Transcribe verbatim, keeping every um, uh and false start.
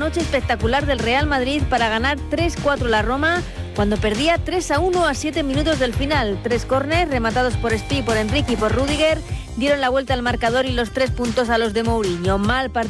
noche espectacular del Real Madrid para ganar tres cuatro la Roma, cuando perdía tres a uno a siete minutos del final. Tres córners rematados por Spi, por Enrique y por Rüdiger dieron la vuelta al marcador y los tres puntos a los de Mourinho. Mal partido